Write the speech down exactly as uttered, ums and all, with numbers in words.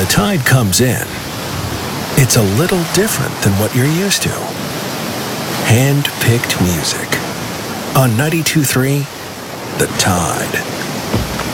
the Tide comes in, it's a little different than what you're used to. Hand-picked music. On ninety-two point three, The Tide.